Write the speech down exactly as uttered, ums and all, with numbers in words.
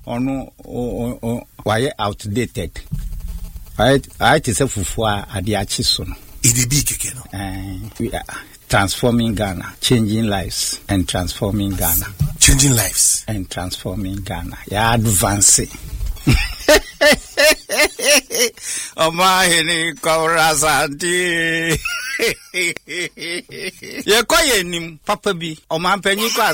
ono why outdated. I I it is a fufua adiachi so no. It be keke no. Eh, we are transforming Ghana, changing lives and transforming Ghana. Changing lives and transforming Ghana. Yeah, advancing. Oh my, any Corazanti. Ye koye nim papa bi o man panyi kwa